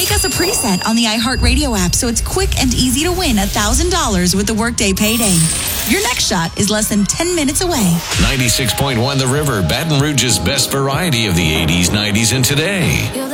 Make us a preset on the iHeartRadio app so it's quick and easy to win $1,000 with the Workday Payday. Your next shot is less than 10 minutes away. 96.1 The River, Baton Rouge's best variety of the 80s, 90s, and today.